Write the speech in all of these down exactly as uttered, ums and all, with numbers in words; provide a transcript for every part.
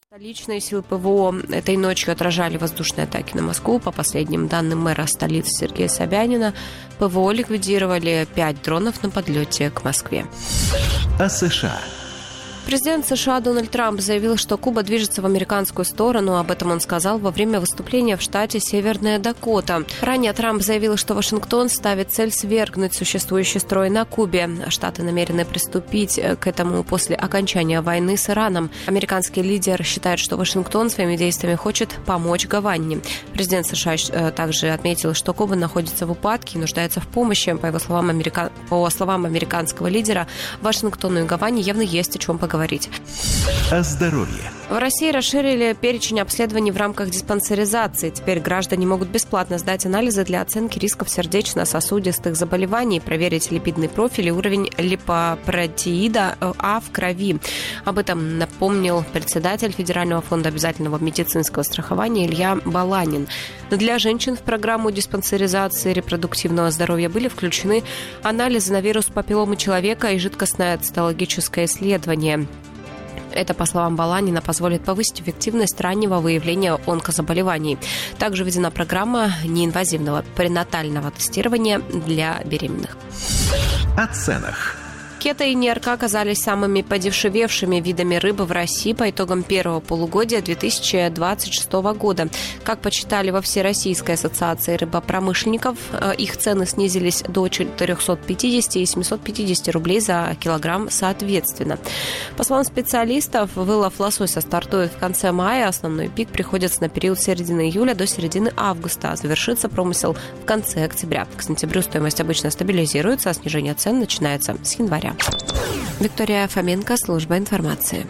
Столичные силы ПВО этой ночью отражали воздушные атаки на Москву. По последним данным мэра столицы Сергея Собянина, ПВО ликвидировали пять дронов на подлете к Москве. О США. Президент США Дональд Трамп заявил, что Куба движется в американскую сторону. Об этом он сказал во время выступления в штате Северная Дакота. Ранее Трамп заявил, что Вашингтон ставит цель свергнуть существующий строй на Кубе. Штаты намерены приступить к этому после окончания войны с Ираном. Американский лидер считает, что Вашингтон своими действиями хочет помочь Гаване. Президент США также отметил, что Куба находится в упадке и нуждается в помощи. По его словам, америка... По словам американского лидера, Вашингтону и Гаване явно есть о чем поговорить. О здоровье. В России расширили перечень обследований в рамках диспансеризации. Теперь граждане могут бесплатно сдать анализы для оценки рисков сердечно-сосудистых заболеваний, проверить липидный профиль и уровень липопротеида А в крови. Об этом напомнил председатель Федерального фонда обязательного медицинского страхования Илья Баланин. Для женщин в программу диспансеризации репродуктивного здоровья были включены анализы на вирус папилломы человека и жидкостное цитологическое исследование. Это, по словам Баланина, позволит повысить эффективность раннего выявления онкозаболеваний. Также введена программа неинвазивного пренатального тестирования для беременных. О ценах. Кета и нерка оказались самыми подешевевшими видами рыбы в России по итогам первого полугодия две тысячи двадцать шестого года. Как подсчитали во Всероссийской ассоциации рыбопромышленников, их цены снизились до четыреста пятьдесят и семьсот пятьдесят рублей за килограмм соответственно. По словам специалистов, вылов лосося стартует в конце мая, основной пик приходится на период с середины июля до середины августа, а завершится промысел в конце октября. К сентябрю стоимость обычно стабилизируется, а снижение цен начинается с января. Виктория Фоменко, служба информации.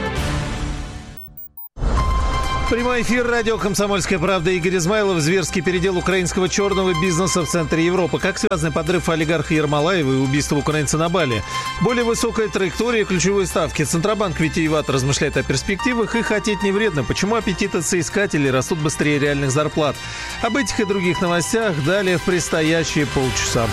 Прямой эфир радио «Комсомольская правда». Игорь Измайлов. Зверский передел украинского черного бизнеса в центре Европы. Как связаны подрыв олигарха Ермолаева и убийство украинца на Бали? Более высокая траектория, ключевые ставки. Центробанк витиевато размышляет о перспективах, и хотеть не вредно. Почему аппетиты соискателей растут быстрее реальных зарплат? Об этих и других новостях далее в предстоящие полчаса.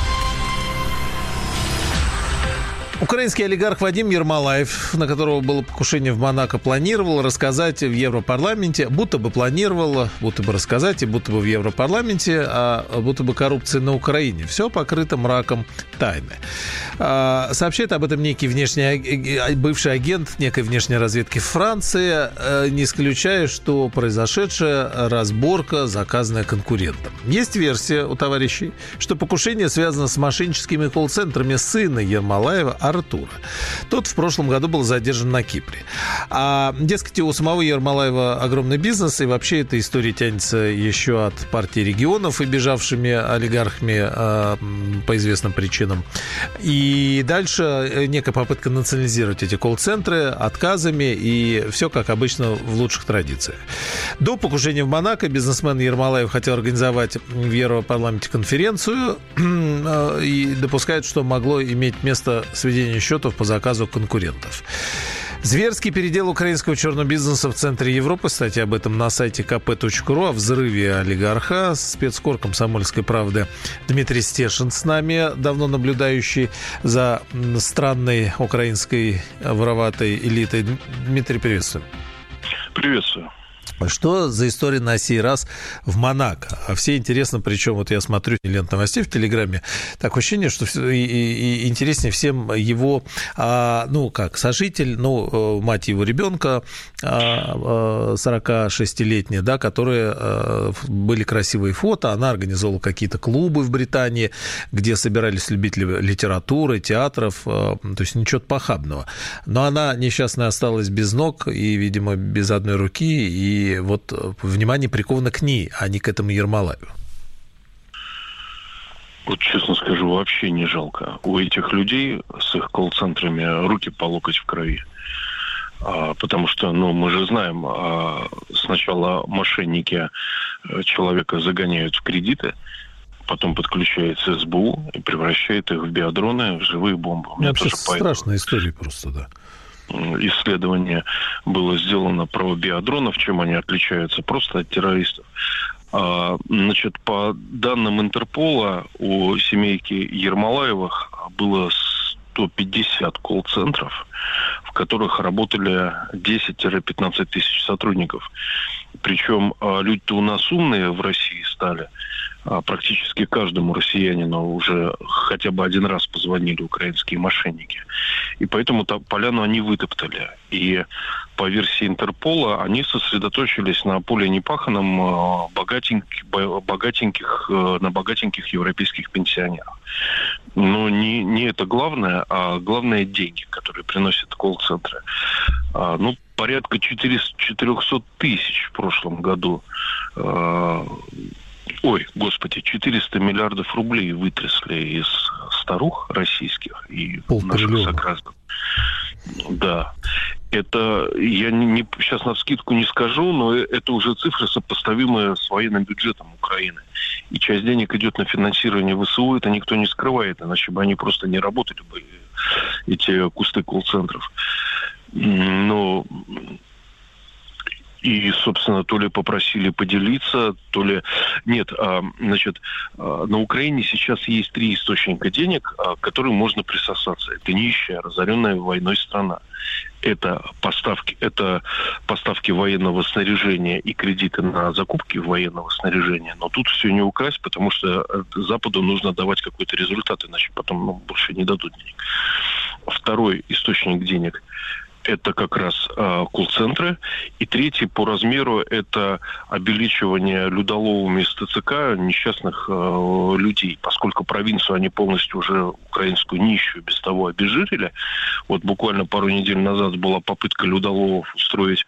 Украинский олигарх Вадим Ермолаев, на которого было покушение в Монако, планировал рассказать в Европарламенте, будто бы планировал, будто бы рассказать, и будто бы в Европарламенте, а будто бы коррупции на Украине. Все покрыто мраком тайны. Сообщает об этом некий внешний, бывший агент некой внешней разведки Франции, не исключая, что произошедшая разборка, заказанная конкурентом. Есть версия у товарищей, что покушение связано с мошенническими колл-центрами сына Ермолаева, Артура. Тот в прошлом году был задержан на Кипре. А, дескать, у самого Ермолаева огромный бизнес, и вообще эта история тянется еще от партии регионов и бежавшими олигархами а, по известным причинам. И дальше некая попытка национализировать эти колл-центры отказами, и все как обычно в лучших традициях. До покушения в Монако бизнесмен Ермолаев хотел организовать в Европарламенте конференцию и допускает, что могло иметь место сведение счетов по заказу конкурентов. Зверский передел украинского черного бизнеса в центре Европы. Статья об этом на сайте ка пэ точка ру. О взрыве олигарха. Спецкор «Комсомольской правды» Дмитрий Стешин с нами, давно наблюдающий за странной украинской вороватой элитой. Дмитрий, приветствую. Приветствую. Что за история на сей раз в Монако? А все интересно, причем вот я смотрю ленту новостей в Телеграме, такое ощущение, что и, и, и интереснее всем его, а, ну, как, сожитель, ну, мать его ребенка, а, сорокашестилетняя, да, которые а, были красивые фото, она организовала какие-то клубы в Британии, где собирались любители литературы, театров, а, то есть ничего похабного. Но она несчастная осталась без ног и, видимо, без одной руки, и вот внимание приковано к ней, а не к этому Ермолаеву. Вот честно скажу, вообще не жалко. У этих людей с их колл-центрами руки по локоть в крови. А, потому что, ну, мы же знаем, а, сначала мошенники человека загоняют в кредиты, потом подключается эс бэ у и превращает их в биодроны, в живые бомбы. У меня вообще тоже страшная история просто, да. Исследование было сделано про биодронов, чем они отличаются просто от террористов. Значит, по данным Интерпола, у семейки Ермолаевых было сто пятьдесят колл-центров, в которых работали десять-пятнадцать тысяч сотрудников. Причем люди-то у нас умные в России стали. Практически каждому россиянину уже хотя бы один раз позвонили украинские мошенники. И поэтому поляну они вытоптали. И по версии Интерпола они сосредоточились на поле непаханом богатеньких, богатеньких, на богатеньких европейских пенсионерах. Но не, не это главное, а главное деньги, которые приносят колл-центры. А, ну, порядка четыреста тысяч в прошлом году. А, ой, господи, четыреста миллиардов рублей вытрясли из старух российских и наших сограждан. Да. Это, я не, не, сейчас навскидку не скажу, но это уже цифры, сопоставимые с военным бюджетом Украины. И часть денег идет на финансирование ВСУ, это никто не скрывает, иначе бы они просто не работали бы, эти кусты колл-центров. Но... И, собственно, то ли попросили поделиться, то ли... Нет, а, значит, а, на Украине сейчас есть три источника денег, а, к которым можно присосаться. Это нищая, разоренная войной страна. Это поставки, это поставки военного снаряжения и кредиты на закупки военного снаряжения. Но тут все не украсть, потому что Западу нужно давать какой-то результат, иначе потом ну, больше не дадут денег. Второй источник денег – это как раз э, колл-центры. И третий по размеру – это обеличивание людоловами из ТЦК несчастных э, людей. Поскольку провинцию они полностью уже украинскую нищую без того обезжирили. Вот буквально пару недель назад была попытка людоловов устроить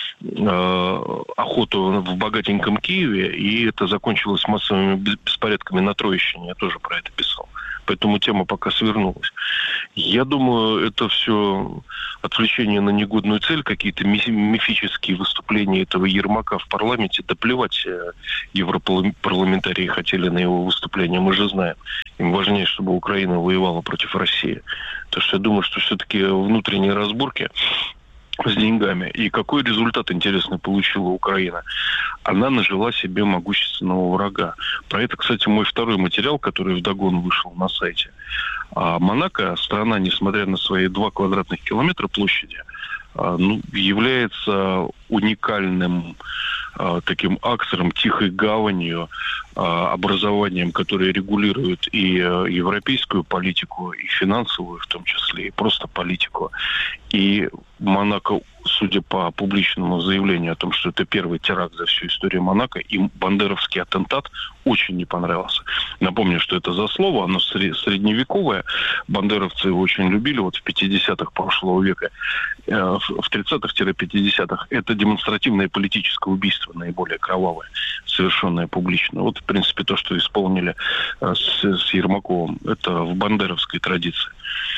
э, охоту в богатеньком Киеве. И это закончилось массовыми беспорядками на Троещине. Я тоже про это писал. Поэтому тема пока свернулась. Я думаю, это все отвлечение на негодную цель, какие-то мифические выступления этого Ермака в парламенте. Да плевать европарламентарии хотели на его выступление, мы же знаем. Им важнее, чтобы Украина воевала против России. Так что я думаю, что все-таки внутренние разборки с деньгами. И какой результат, интересно, получила Украина? Она нажила себе могущественного врага. Про это, кстати, мой второй материал, который вдогон вышел на сайте. А Монако, страна, несмотря на свои два квадратных километра площади, ну, является уникальным э, таким актором, тихой гаванью, э, образованием, которое регулирует и э, европейскую политику, и финансовую в том числе, и просто политику. И Монако, судя по публичному заявлению о том, что это первый теракт за всю историю Монако, им бандеровский аттентат очень не понравился. Напомню, что это за слово, оно средневековое. Бандеровцы его очень любили, вот в пятидесятых прошлого века, э, в тридцатых-пятидесятых. Это демонстративное политическое убийство, наиболее кровавое, совершенное публично. Вот, в принципе, то, что исполнили э, с, с Ермаковым, это в бандеровской традиции.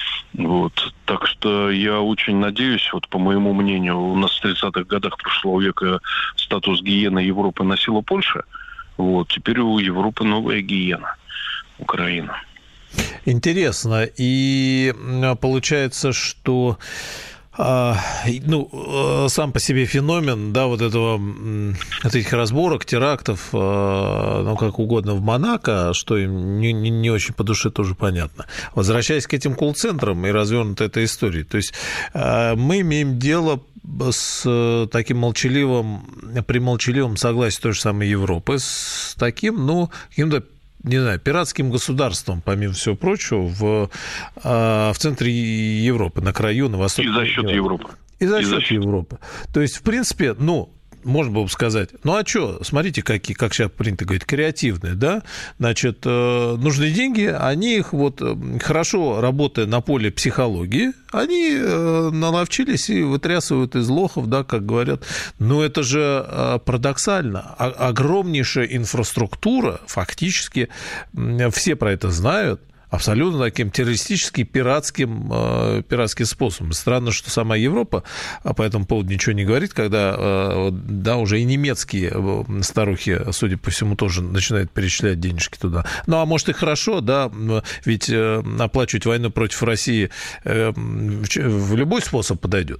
Вот. Так что я очень надеюсь, вот по моему мнению, у нас в тридцатых годах прошлого века статус гиены Европы носила Польша. Вот. Теперь у Европы новая гиена, Украина. Интересно. И получается, что ну, сам по себе феномен, да, вот этого, от этих разборок, терактов, ну, как угодно в Монако, что им не, не, не очень по душе, тоже понятно. Возвращаясь к этим колл-центрам и развернутой этой истории, то есть мы имеем дело с таким молчаливым, при молчаливом согласии той же самой Европы, с таким, ну, каким-то, не знаю, пиратским государством, помимо всего прочего, в, в центре Европы, на краю, на востоке. И за счет Европы. И за счет Европы. То есть, в принципе, ну, можно было бы сказать, ну, а что, смотрите, какие, как сейчас принято говорить, креативные, да, значит, нужны деньги, они их вот, хорошо работая на поле психологии, они наловчились и вытрясывают из лохов, да, как говорят, но это же парадоксально, огромнейшая инфраструктура, фактически, все про это знают, абсолютно таким террористическим, пиратским, э, пиратским способом. Странно, что сама Европа по этому поводу ничего не говорит, когда, э, да, уже и немецкие старухи, судя по всему, тоже начинают перечислять денежки туда. Ну, а может, и хорошо, да, ведь э, оплачивать войну против России э, в любой способ подойдет.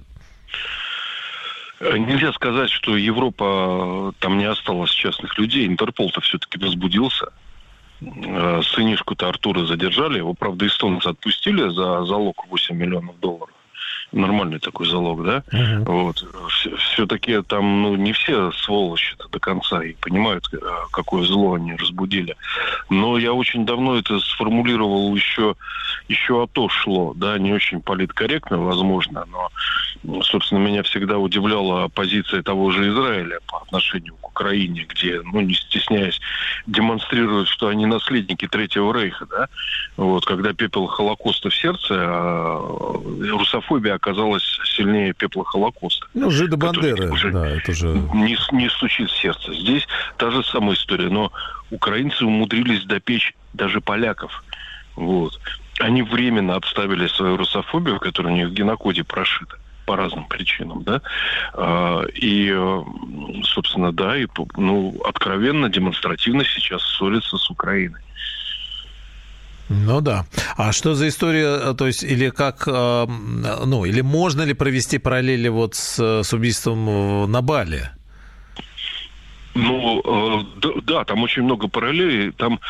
Нельзя сказать, что Европа, там не осталось частных людей. Интерпол-то все-таки возбудился. сынишку-то Артура задержали. Его, правда, эстонцы отпустили за залог восемь миллионов долларов. Нормальный такой залог, да? Uh-huh. Вот. Все-таки там, ну, не все сволочи-то до конца и понимают, какое зло они разбудили. Но я очень давно это сформулировал, еще, еще АТО шло, да, не очень политкорректно, возможно, но, собственно, меня всегда удивляла позиция того же Израиля по отношению к Украине, где, ну, не стесняясь, демонстрируют, что они наследники Третьего Рейха, да? Вот, когда пепел Холокоста в сердце, а русофобия оказалась сильнее пепла Холокоста. Ну, жидо-бандеры, да, это же... Не, не стучит в сердце. Здесь та же самая история, но украинцы умудрились допечь даже поляков. Вот. Они временно обставили свою русофобию, которая у них в генокоде прошита по разным причинам, да, и, собственно, да, и, ну, откровенно, демонстративно сейчас ссорятся с Украиной. Ну да. А что за история, то есть, или как, ну, или можно ли провести параллели вот с, с убийством на Бали? Ну, да, там очень много параллелей. Там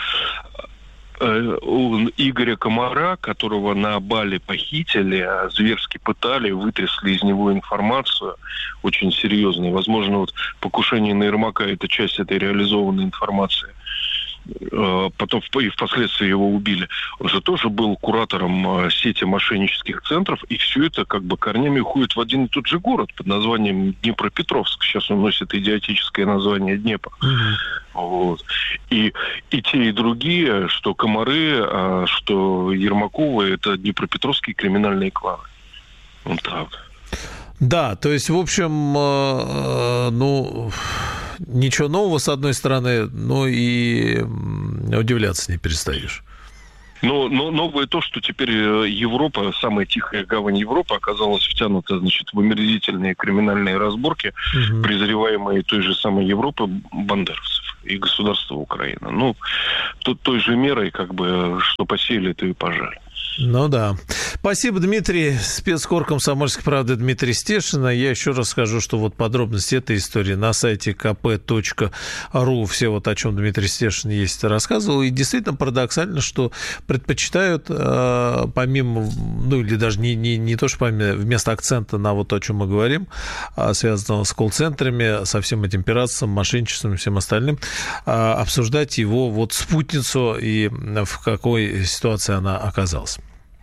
у Игоря Комара, которого на Бали похитили, зверски пытали, вытрясли из него информацию очень серьезную. Возможно, вот покушение на Ермака – это часть этой реализованной информации. Потом и впоследствии его убили. Он же тоже был куратором сети мошеннических центров, и все это как бы корнями уходит в один и тот же город под названием Днепропетровск. Сейчас он носит идиотическое название Днепр. Mm-hmm. Вот. И, и те, и другие, что Комары, что Ермаковы, это днепропетровские криминальные кланы. Вот так. Да, то есть, в общем, ну... Ничего нового, с одной стороны, но и удивляться не перестаешь. Но, но новое то, что теперь Европа, самая тихая гавань Европы, оказалась втянута, значит, в омерзительные криминальные разборки, угу. презреваемые той же самой Европы бандеровцев и государства Украины. Ну, тут той же мерой, как бы, что посеяли, то и пожали. Ну да. Спасибо, Дмитрий. Спецкор «Комсомольской правды» Дмитрий Стешин. Я еще раз скажу, что вот подробности этой истории на сайте ка пэ точка ру. Все вот о чем Дмитрий Стешин есть рассказывал. И действительно парадоксально, что предпочитают помимо, ну или даже не, не, не то, что помимо, вместо акцента на вот то, о чем мы говорим, связанного с колл-центрами, со всем этим пиратством, мошенничеством и всем остальным, обсуждать его вот спутницу и в какой ситуации она оказалась.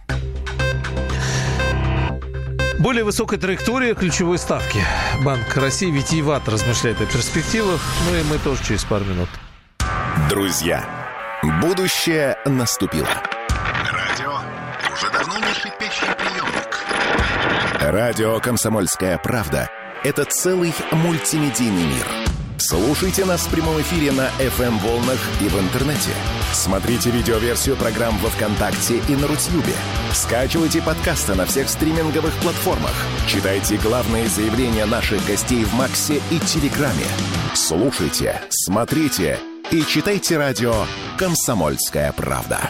Более высокая траектория ключевой ставки. Банк России витиевато размышляет о перспективах. Ну и мы тоже через пару минут. Друзья, будущее наступило. Радио уже давно не шипящий приемник. Радио «Комсомольская правда» — это целый мультимедийный мир. Слушайте нас в прямом эфире на эф эм-волнах и в интернете. Смотрите видеоверсию программ во ВКонтакте и на Рутьюбе. Скачивайте подкасты на всех стриминговых платформах. Читайте главные заявления наших гостей в Максе и Телеграме. Слушайте, смотрите и читайте радио «Комсомольская правда».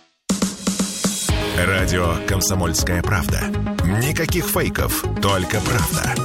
Радио «Комсомольская правда». Никаких фейков, только правда.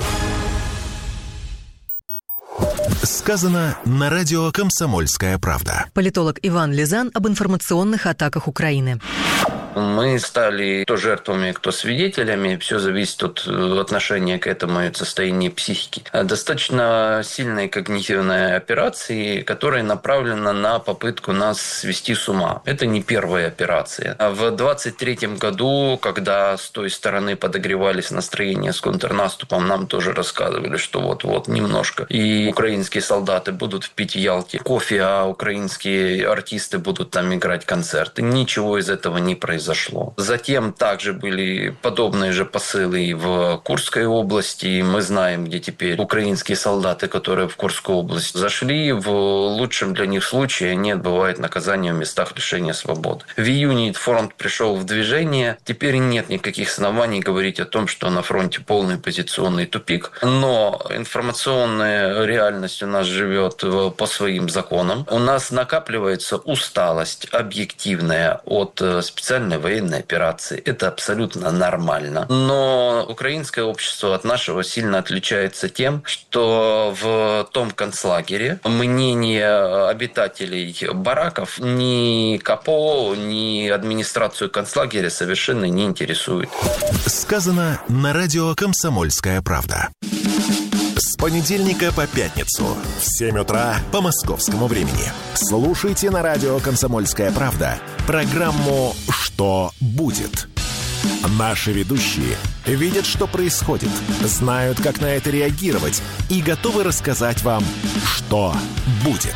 Сказано на радио «Комсомольская правда». Политолог Иван Лизан об информационных атаках Украины. Мы стали кто жертвами, кто свидетелями. Все зависит от отношения к этому и от состояния психики. Достаточно сильной когнитивной операции, которая направлена на попытку нас свести с ума. Это не первая операция. В двадцать третьем году, когда с той стороны подогревались настроения с контрнаступом, нам тоже рассказывали, что вот-вот немножко. И украинские солдаты будут пить в Ялте кофе, а украинские артисты будут там играть концерты. Ничего из этого не произошло. Зашло. Затем также были подобные же посылы и в Курской области. Мы знаем, где теперь украинские солдаты, которые в Курскую область зашли. В лучшем для них случае они отбывают наказание в местах лишения свободы. В июне фронт пришел в движение. Теперь нет никаких оснований говорить о том, что на фронте полный позиционный тупик. Но информационная реальность у нас живет по своим законам. У нас накапливается усталость объективная от специальных специальной военной операции. Это абсолютно нормально. Но украинское общество от нашего сильно отличается тем, что в том концлагере мнение обитателей бараков ни КАПО, ни администрацию концлагеря совершенно не интересует. Сказано на радио «Комсомольская правда». С понедельника по пятницу в семь утра по московскому времени. Слушайте на радио «Комсомольская правда» программу «Что будет?». Наши ведущие видят, что происходит, знают, как на это реагировать и готовы рассказать вам, что будет.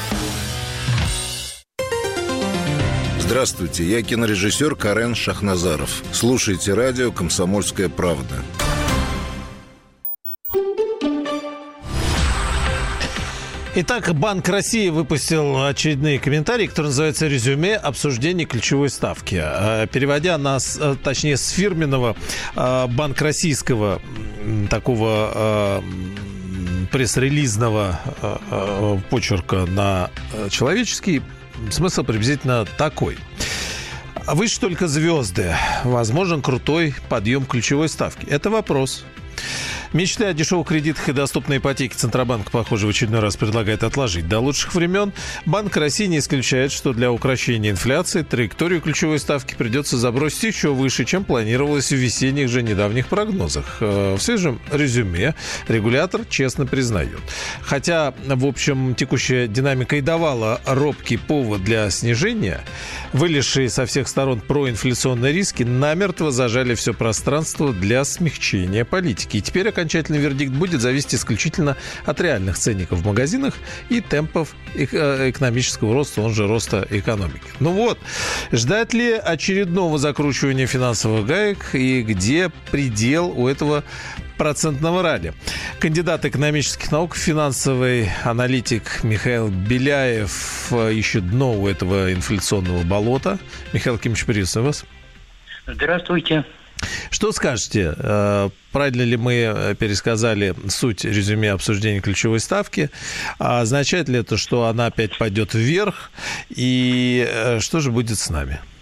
Здравствуйте, я кинорежиссер Карен Шахназаров. Слушайте радио «Комсомольская правда». Итак, Банк России выпустил очередные комментарии, которые называются «Резюме обсуждения ключевой ставки». Переводя нас, точнее, с фирменного банк российского такого пресс-релизного почерка на человеческий, смысл приблизительно такой. Выше только звезды. Возможен крутой подъем ключевой ставки. Это вопрос. Мечты о дешевых кредитах и доступной ипотеке Центробанк, похоже, в очередной раз предлагает отложить до лучших времен. Банк России не исключает, что для укрощения инфляции траекторию ключевой ставки придется забросить еще выше, чем планировалось в весенних же недавних прогнозах. В свежем резюме регулятор честно признает. Хотя, в общем, текущая динамика и давала робкий повод для снижения, вылезшие со всех сторон проинфляционные риски намертво зажали все пространство для смягчения политики. И теперь окончательный вердикт будет зависеть исключительно от реальных ценников в магазинах и темпов экономического роста, он же роста экономики. Ну вот, ждать ли очередного закручивания финансовых гаек и где предел у этого процентного ралли? Кандидат экономических наук, финансовый аналитик Михаил Беляев ищет дно у этого инфляционного болота. Михаил Кимович, приветствую вас. Здравствуйте. Что скажете? Правильно ли мы пересказали суть резюме обсуждения ключевой ставки? Означает ли это, что она опять пойдет вверх? И что же будет с нами?